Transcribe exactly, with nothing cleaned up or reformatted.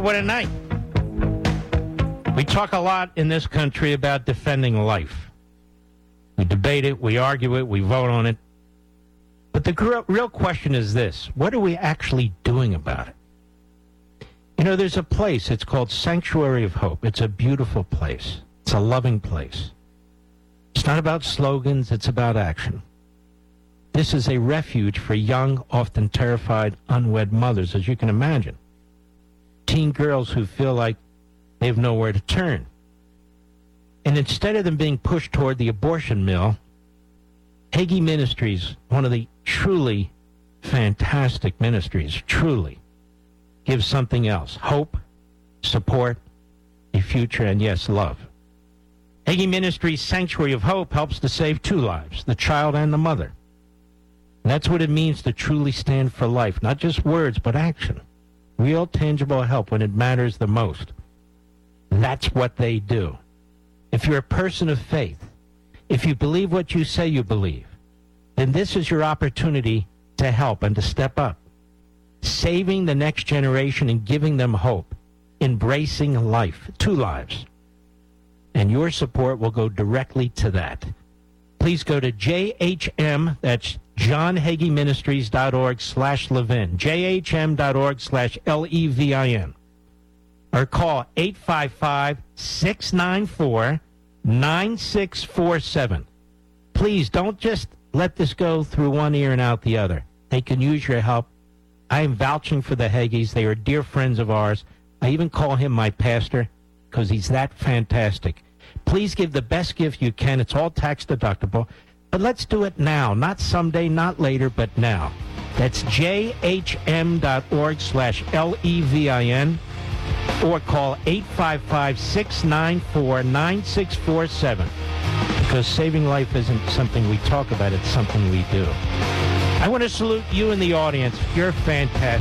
What a night. We talk a lot in this country about defending life. We debate it, we argue it, we vote on it. But the gr- real question is this: what are we actually doing about it? You know, there's a place, it's called Sanctuary of Hope. It's a beautiful place. It's a loving place. It's not about slogans, it's about action. This is a refuge for young, often terrified, unwed mothers, as you can imagine. Teen girls who feel like they have nowhere to turn. And instead of them being pushed toward the abortion mill, Hagee Ministries, one of the truly fantastic ministries, truly gives something else: hope, support, a future, and yes, love. Hagee Ministries' Sanctuary of Hope helps to save two lives, the child and the mother. And that's what it means to truly stand for life, not just words, but action. Real, tangible help when it matters the most. That's what they do. If you're a person of faith, if you believe what you say you believe, then this is your opportunity to help and to step up. Saving the next generation and giving them hope. Embracing life. Two lives. And your support will go directly to that. Please go to J H M, that's John Hagee Ministries dot org slash Levin, J H M dot org slash L E V I N, or call eight five five, six nine four, nine six four seven. Please don't just let this go through one ear and out the other. They can use your help. I am vouching for the Hagees. They are dear friends of ours. I even call him my pastor because he's that fantastic. Please give the best gift you can. It's all tax deductible. But let's do it now. Not someday, not later, but now. That's J H M dot org slash L E V I N, or call eight five five, six nine four, nine six four seven. Because saving life isn't something we talk about. It's something we do. I want to salute you in the audience. You're fantastic.